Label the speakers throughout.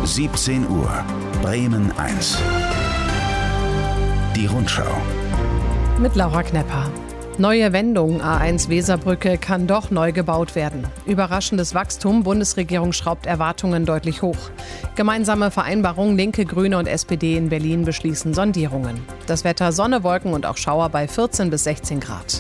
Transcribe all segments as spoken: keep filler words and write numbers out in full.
Speaker 1: siebzehn Uhr, Bremen eins. Die Rundschau.
Speaker 2: Mit Laura Knepper. Neue Wendung, A eins Weserbrücke kann doch neu gebaut werden. Überraschendes Wachstum, Bundesregierung schraubt Erwartungen deutlich hoch. Gemeinsame Vereinbarung, Linke, Grüne und S P D in Berlin beschließen Sondierungen. Das Wetter, Sonne, Wolken und auch Schauer bei vierzehn bis sechzehn Grad.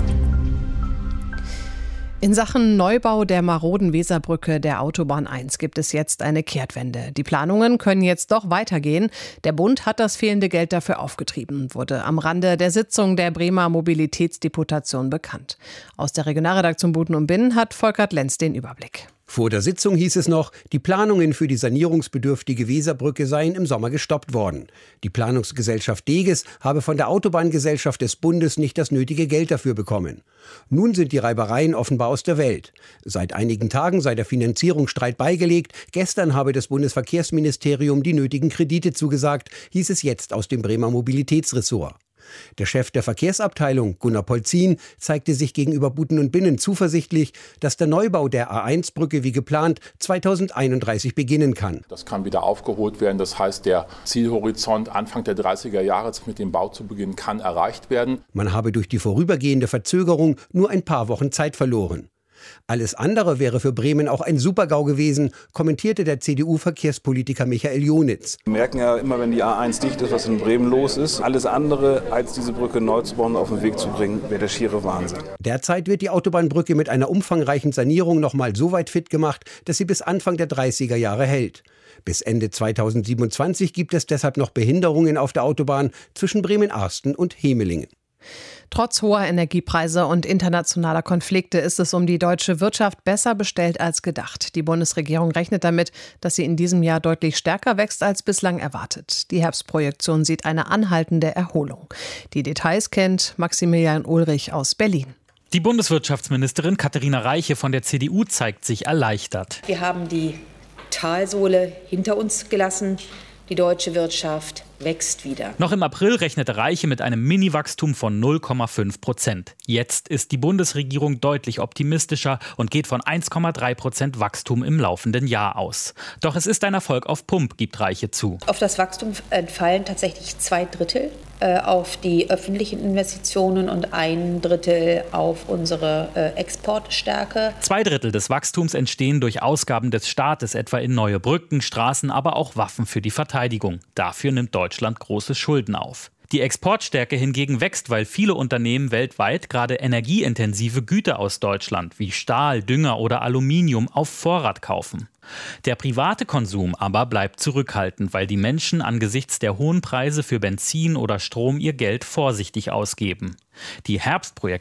Speaker 2: In Sachen Neubau der maroden Weserbrücke der Autobahn eins gibt es jetzt eine Kehrtwende. Die Planungen können jetzt doch weitergehen. Der Bund hat das fehlende Geld dafür aufgetrieben, wurde am Rande der Sitzung der Bremer Mobilitätsdeputation bekannt. Aus der Regionalredaktion Buten und Binnen hat Volkert Lenz den Überblick.
Speaker 3: Vor der Sitzung hieß es noch, die Planungen für die sanierungsbedürftige Weserbrücke seien im Sommer gestoppt worden. Die Planungsgesellschaft Deges habe von der Autobahngesellschaft des Bundes nicht das nötige Geld dafür bekommen. Nun sind die Reibereien offenbar aus der Welt. Seit einigen Tagen sei der Finanzierungsstreit beigelegt. Gestern habe das Bundesverkehrsministerium die nötigen Kredite zugesagt, hieß es jetzt aus dem Bremer Mobilitätsressort. Der Chef der Verkehrsabteilung, Gunnar Polzin, zeigte sich gegenüber Buten und Binnen zuversichtlich, dass der Neubau der A eins Brücke wie geplant zweitausendeinunddreißig beginnen kann.
Speaker 4: Das kann wieder aufgeholt werden. Das heißt, der Zielhorizont Anfang der dreißiger Jahre mit dem Bau zu beginnen kann erreicht werden.
Speaker 3: Man habe durch die vorübergehende Verzögerung nur ein paar Wochen Zeit verloren. Alles andere wäre für Bremen auch ein Super-GAU gewesen, kommentierte der C D U-Verkehrspolitiker Michael Jonitz.
Speaker 5: Wir merken ja immer, wenn die A eins dicht ist, was in Bremen los ist. Alles andere, als diese Brücke neu zu bauen, auf den Weg zu bringen, wäre der schiere Wahnsinn.
Speaker 3: Derzeit wird die Autobahnbrücke mit einer umfangreichen Sanierung noch mal so weit fit gemacht, dass sie bis Anfang der dreißiger Jahre hält. Bis Ende zweitausendsiebenundzwanzig gibt es deshalb noch Behinderungen auf der Autobahn zwischen Bremen-Arsten und Hemelingen.
Speaker 2: Trotz hoher Energiepreise und internationaler Konflikte ist es um die deutsche Wirtschaft besser bestellt als gedacht. Die Bundesregierung rechnet damit, dass sie in diesem Jahr deutlich stärker wächst als bislang erwartet. Die Herbstprojektion sieht eine anhaltende Erholung. Die Details kennt Maximilian Ulrich aus Berlin.
Speaker 6: Die Bundeswirtschaftsministerin Katharina Reiche von der C D U zeigt sich erleichtert.
Speaker 7: Wir haben die Talsohle hinter uns gelassen. Die deutsche Wirtschaft wächst wieder.
Speaker 6: Noch im April rechnete Reiche mit einem Mini-Wachstum von null Komma fünf Prozent. Jetzt ist die Bundesregierung deutlich optimistischer und geht von eins Komma drei Prozent Wachstum im laufenden Jahr aus. Doch es ist ein Erfolg auf Pump, gibt Reiche zu.
Speaker 7: Auf das Wachstum entfallen tatsächlich zwei Drittel äh, auf die öffentlichen Investitionen und ein Drittel auf unsere äh, Exportstärke.
Speaker 6: Zwei Drittel des Wachstums entstehen durch Ausgaben des Staates, etwa in neue Brücken, Straßen, aber auch Waffen für die Verteidigung. Dafür nimmt Deutschland Deutschland große Schulden auf. Die Exportstärke hingegen wächst, weil viele Unternehmen weltweit gerade energieintensive Güter aus Deutschland wie Stahl, Dünger oder Aluminium auf Vorrat kaufen. Der private Konsum aber bleibt zurückhaltend, weil die Menschen angesichts der hohen Preise für Benzin oder Strom ihr Geld vorsichtig ausgeben. Die Herbstprojektion